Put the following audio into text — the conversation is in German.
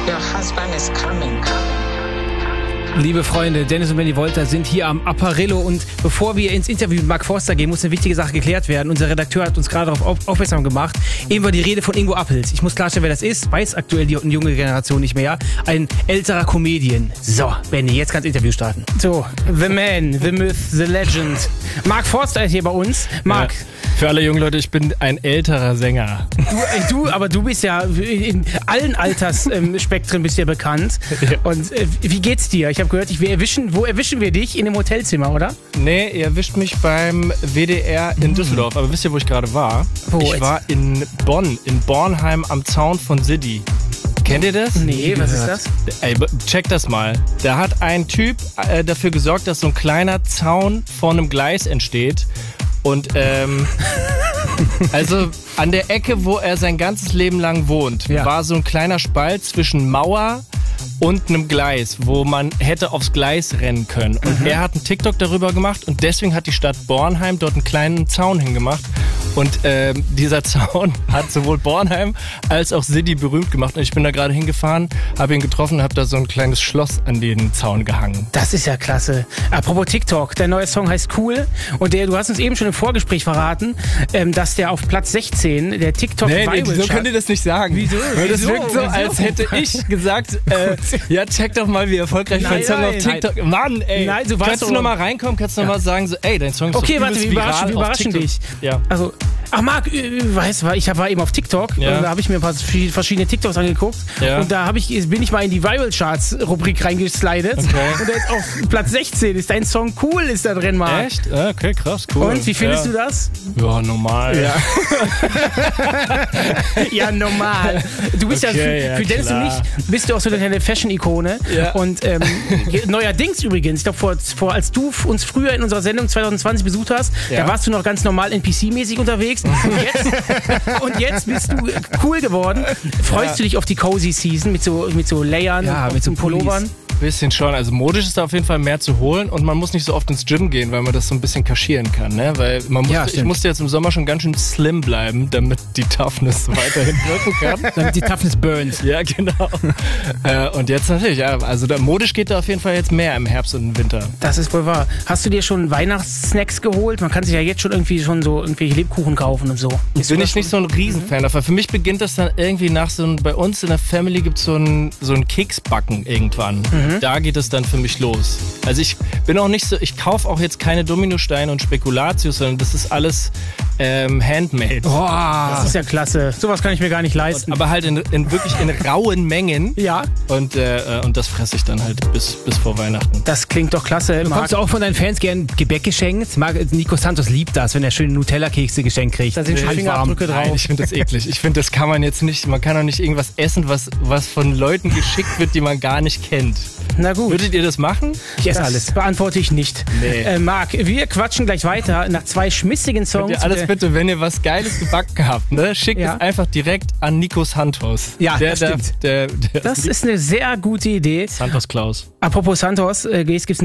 Your husband is coming. Liebe Freunde, Dennis und Benny Wolter sind hier am Apparillo und bevor wir ins Interview mit Mark Forster gehen, muss eine wichtige Sache geklärt werden. Unser Redakteur hat uns gerade darauf aufmerksam gemacht. Eben war die Rede von Ingo Appelt. Ich muss klarstellen, wer das ist. Weiß aktuell die junge Generation nicht mehr. Ein älterer Comedian. So, Benny, jetzt kannst du Interview starten. So, the man, the myth, the legend. Mark Forster ist hier bei uns. Mark. Ja. Für alle jungen Leute, ich bin ein älterer Sänger. Aber du bist ja in allen Altersspektren bist ja bekannt. Ja. Und wie geht's dir? Ich habe gehört, wo erwischen wir dich? In einem Hotelzimmer, oder? Nee, ihr erwischt mich beim WDR in Düsseldorf. Aber wisst ihr, wo ich gerade war? Ich war in Bonn, in Bornheim am Zaun von Siddi. Kennt ihr das? Nee, was ist das? Ey, check das mal. Da hat ein Typ dafür gesorgt, dass so ein kleiner Zaun vor einem Gleis entsteht. Und also an der Ecke, wo er sein ganzes Leben lang wohnt, war so ein kleiner Spalt zwischen Mauer und einem Gleis, wo man hätte aufs Gleis rennen können. Und er hat einen TikTok darüber gemacht und deswegen hat die Stadt Bornheim dort einen kleinen Zaun hingemacht. Und dieser Zaun hat sowohl Bornheim als auch Siddi berühmt gemacht. Und ich bin da gerade hingefahren, habe ihn getroffen und habe da so ein kleines Schloss an den Zaun gehangen. Das ist ja klasse. Apropos TikTok, der neue Song heißt Cool. Und du hast uns eben schon im Vorgespräch verraten, dass der auf Platz 16, der TikTok Viral Chart... so könnt ihr das nicht sagen. Wieso? Weil das wirkt so, als hätte ich gesagt, ja, check doch mal, wie erfolgreich mein Song auf TikTok... Mann, ey. Nein, kannst du noch mal reinkommen? Kannst du noch mal sagen, so, ey, dein Song ist okay, warte, wir überraschen dich. Ja. Also... Ach Marc, weißt du, ich war eben auf TikTok und da habe ich mir ein paar verschiedene TikToks angeguckt und da bin ich mal in die Viral Charts Rubrik reingeslidet und da ist auf Platz 16 ist dein Song Cool ist da drin, Marc. Echt? Okay, krass, cool. Und wie findest du das? Ja, normal. Ja, ja normal. Du bist für Dennis und mich bist du auch so eine Fashion-Ikone und neuerdings übrigens, ich glaube als du uns früher in unserer Sendung 2020 besucht hast, da warst du noch ganz normal NPC-mäßig unterwegs. Und jetzt bist du cool geworden. Freust du dich auf die Cozy Season mit so Layern und mit so Pullovern? Bisschen schon. Also modisch ist da auf jeden Fall mehr zu holen und man muss nicht so oft ins Gym gehen, weil man das so ein bisschen kaschieren kann, ne? Weil ich musste jetzt im Sommer schon ganz schön slim bleiben, damit die Toughness weiterhin wirken kann. Damit die Toughness burns. Ja, genau. Und jetzt natürlich, also modisch geht da auf jeden Fall jetzt mehr im Herbst und im Winter. Das ist wohl wahr. Hast du dir schon Weihnachtssnacks geholt? Man kann sich ja jetzt schon irgendwie so irgendwelche Lebkuchen kaufen und so. Bin ich nicht so ein Riesenfan davon. Für mich beginnt das dann irgendwie nach bei uns in der Family gibt es so ein Keksbacken irgendwann. Da geht es dann für mich los. Also ich bin auch nicht so, ich kaufe auch jetzt keine Dominosteine und Spekulatius, sondern das ist alles handmade. Oh, das ist ja klasse. Sowas kann ich mir gar nicht leisten. Aber halt wirklich in rauen Mengen. Ja. Und das fresse ich dann halt bis vor Weihnachten. Das klingt doch klasse. Bekommst du auch von deinen Fans gern Gebäck geschenkt? Nico Santos liebt das, wenn er schöne Nutella-Kekse geschenkt kriegt. Da sind schon Fingerabdrücke drauf. Nein, ich finde das eklig. Ich finde, das kann man jetzt nicht, man kann doch nicht irgendwas essen, was von Leuten geschickt wird, die man gar nicht kennt. Na gut. Würdet ihr das machen? Ich esse alles. Beantworte ich nicht. Nee. Marc, wir quatschen gleich weiter nach 2 schmissigen Songs. Könnt ihr alles bitte, wenn ihr was Geiles gebacken habt, ne, schickt es einfach direkt an Nico Santos. Ja, das stimmt. Das ist eine sehr gute Idee. Santos Klaus. Apropos Santos, gibt's